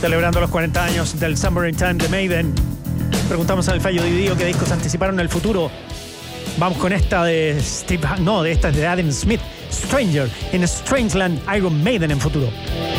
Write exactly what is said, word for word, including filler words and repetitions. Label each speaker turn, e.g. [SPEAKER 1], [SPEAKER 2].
[SPEAKER 1] Celebrando los cuarenta años del Summer Time de Maiden. Preguntamos en el fallo dividido qué discos anticiparon el futuro. Vamos con esta de Steve... No, de esta es de Adam Smith. Stranger in Strangeland, Iron Maiden en futuro.